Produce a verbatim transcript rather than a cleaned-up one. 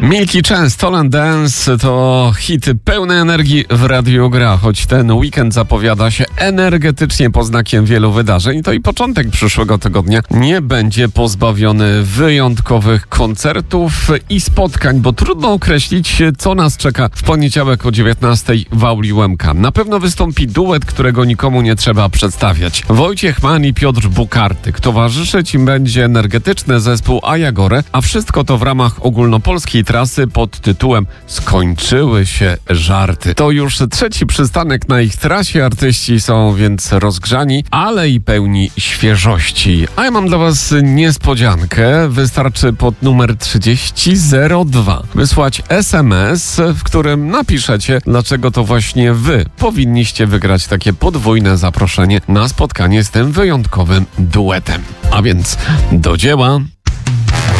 Milky Chance, Stolen Dance to hity pełnej energii w Radiu Gra. Choć ten weekend zapowiada się energetycznie pod znakiem wielu wydarzeń, to i początek przyszłego tygodnia nie będzie pozbawiony wyjątkowych koncertów i spotkań, bo trudno określić, co nas czeka w poniedziałek o dziewiętnastej w auli U M K. Na pewno wystąpi duet, którego nikomu nie trzeba przedstawiać. Wojciech Mann i Piotr Bukartyk. Towarzyszyć im będzie energetyczny zespół Ajagore, a wszystko to w ramach ogólnopolskiej trasy pod tytułem Skończyły się żarty. To już trzeci przystanek na ich trasie. Artyści są więc rozgrzani, ale i pełni świeżości. A ja mam dla was niespodziankę. Wystarczy pod numer trzydzieści zero dwa wysłać es em es, w którym napiszecie, dlaczego to właśnie wy powinniście wygrać takie podwójne zaproszenie na spotkanie z tym wyjątkowym duetem. A więc do dzieła.